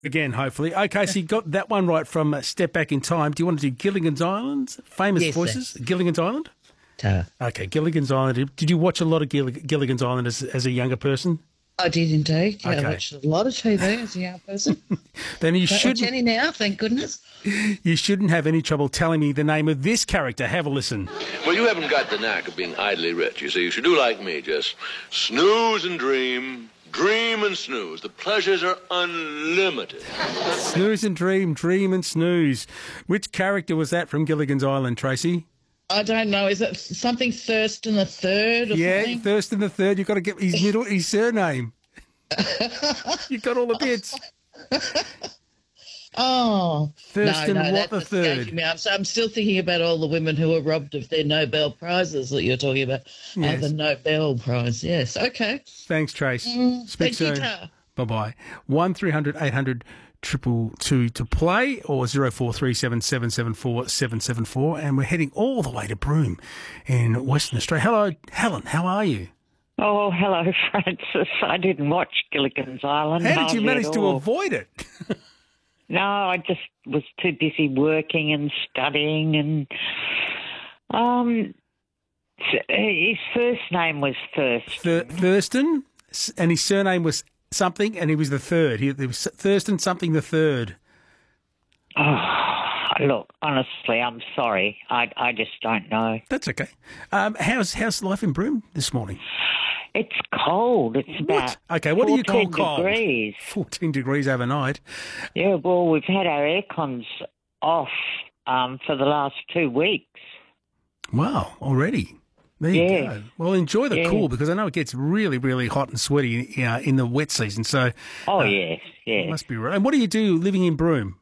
Again, hopefully. Okay, so you got that one right from Step Back in Time. Do you want to do Gilligan's Island? Famous voices? Gilligan's Island? Okay, Gilligan's Island. Did you watch a lot of Gilligan's Island as a younger person? I did indeed. Yeah, I watched a lot of TV as a young person. Then you Don't watch any now, thank goodness. You shouldn't have any trouble telling me the name of this character. Have a listen. Well, you haven't got the knack of being idly rich. You see, you should do like me. Just snooze and dream. Dream and snooze. The pleasures are unlimited. Snooze and dream, dream and snooze. Which character was that from Gilligan's Island, Tracy? I don't know. Is it something Thurston the Third or something? Yeah, Thurston the Third. You've got to get his surname. You've got all the bits. Oh, Thurston what the Third. I'm still thinking about all the women who were robbed of their Nobel Prizes that you're talking about. Yes. The Nobel Prize, yes. Okay. Thanks, Trace. Speak soon. Bye-bye. 1300 800 222 to play or 0437 774 774. And we're heading all the way to Broome in Western Australia. Hello, Helen. How are you? Oh, hello, Francis. I didn't watch Gilligan's Island. How did you manage to avoid it? No, I just was too busy working and studying, and his first name was Thurston, and his surname was something, and he was the third. He was Thurston something the third. Oh, look, honestly, I'm sorry. I just don't know. That's okay. How's life in Broome this morning? It's cold. It's about what do you call cold? Degrees. 14 degrees overnight. Yeah, well, we've had our aircons off for the last 2 weeks. Wow, already. There you go. Well, enjoy the cool, because I know it gets really, really hot and sweaty in the wet season. So, yes. Must be right. And what do you do living in Broome?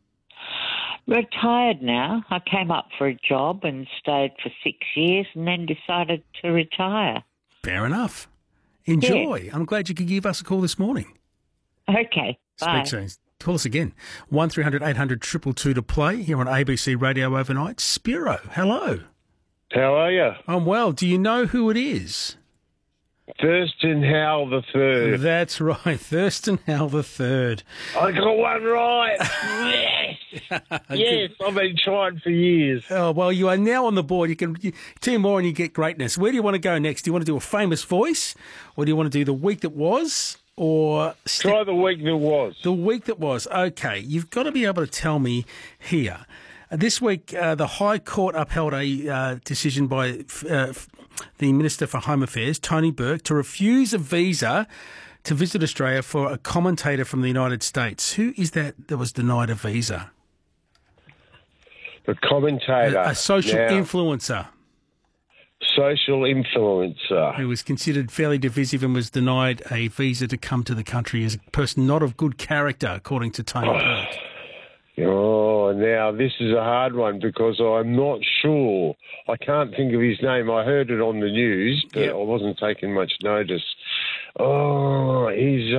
Retired now. I came up for a job and stayed for 6 years and then decided to retire. Fair enough. Enjoy. Yeah. I'm glad you could give us a call this morning. Okay. Bye. Speak soon. Call us again. 1300 800 222 to play here on ABC Radio Overnight. Spiro, hello. How are you? I'm well. Do you know who it is? Thurston Howell the Third. That's right, Thurston Howell the Third. I got one right. Yes. Yes, I've been trying for years. Oh, well, you are now on the board. You can two more and you get greatness. Where do you want to go next? Do you want to do a famous voice, or do you want to do the week that was, or try the week that was? The week that was. Okay, you've got to be able to tell me here. This week, the High Court upheld a decision by the Minister for Home Affairs, Tony Burke, to refuse a visa to visit Australia for a commentator from the United States. Who is that was denied a visa? The commentator. A social influencer. Social influencer. Who was considered fairly divisive and was denied a visa to come to the country as a person not of good character, according to Tony Burke. Oh, now this is a hard one because I'm not sure. I can't think of his name. I heard it on the news, but I wasn't taking much notice. Oh, he's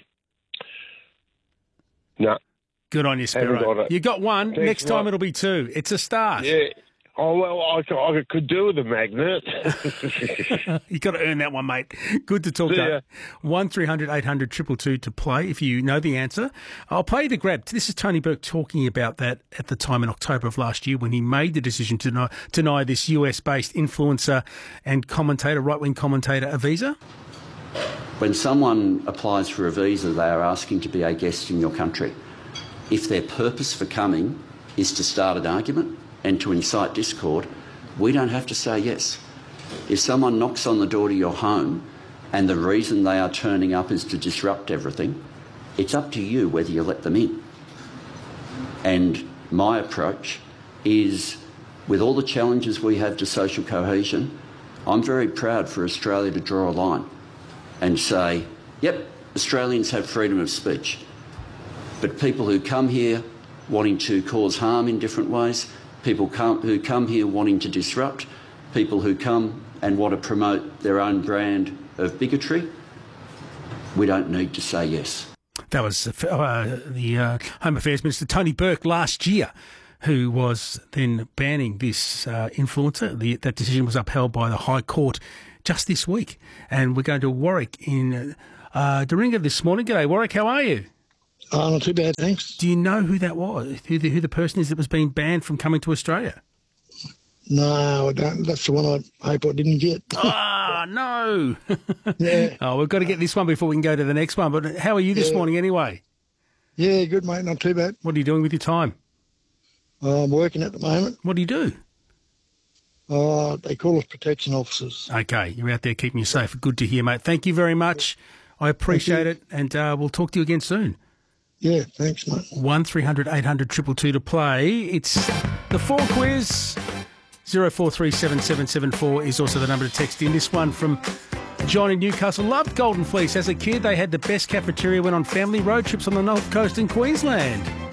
no. Good on you, Spiro. You got one. Thanks, next time it'll be two. It's a start. Yeah. Oh, well, I could do with a magnet. You got to earn that one, mate. Good to talk to. 1300 800 222 to play if you know the answer. I'll play the grab. This is Tony Burke talking about that at the time in October of last year when he made the decision to deny this US-based influencer and commentator, right-wing commentator, a visa. When someone applies for a visa, they are asking to be a guest in your country. If their purpose for coming is to start an argument and to incite discord, we don't have to say yes. If someone knocks on the door to your home and the reason they are turning up is to disrupt everything, it's up to you whether you let them in. And my approach is, with all the challenges we have to social cohesion, I'm very proud for Australia to draw a line and say, yep, Australians have freedom of speech, but people who come here wanting to cause harm in different ways, people who come here wanting to disrupt, people who come and want to promote their own brand of bigotry, we don't need to say yes. That was the Home Affairs Minister, Tony Burke, last year, who was then banning this influencer. That decision was upheld by the High Court just this week. And we're going to Warwick in Doringa this morning. G'day, Warwick. How are you? Oh, not too bad, thanks. Do you know who that was? Who the person is that was being banned from coming to Australia? No, I don't. That's the one I hope I didn't get. Ah, no. Yeah. Oh, we've got to get this one before we can go to the next one. But how are you this morning anyway? Yeah, good, mate. Not too bad. What are you doing with your time? I'm working at the moment. What do you do? They call us protection officers. Okay, you're out there keeping you safe. Good to hear, mate. Thank you very much. I appreciate it, and we'll talk to you again soon. Yeah, thanks, mate. 1300 800 222 to play. It's the 4 quiz. 04377774 is also the number to text in. This one from John in Newcastle. Loved Golden Fleece. As a kid, they had the best cafeteria, went on family road trips on the North Coast in Queensland.